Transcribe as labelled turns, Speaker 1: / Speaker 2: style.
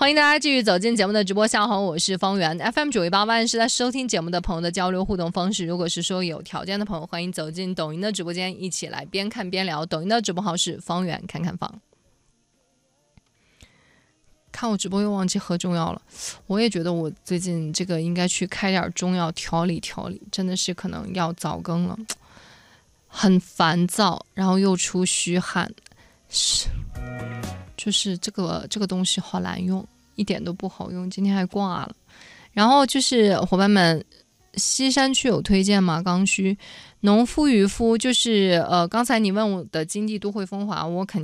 Speaker 1: 欢迎大家继续走进节目的直播下方，我是方圆 FM918万是在收听节目的朋友的交流互动方式。如果是说有条件的朋友，欢迎走进抖音的直播间，一起来边看边聊。抖音的直播号是方圆看看房。看我直播又忘记喝中药了，我也觉得我最近这个应该去开点中药调理调理，真的是可能要早更了，很烦躁，然后又出虚汗，就是这个东西好难用，一点都不好用，今天还挂了。然后就是伙伴们，西山区有推荐吗？刚需农夫渔夫就是刚才你问我的金地都会风华，我肯定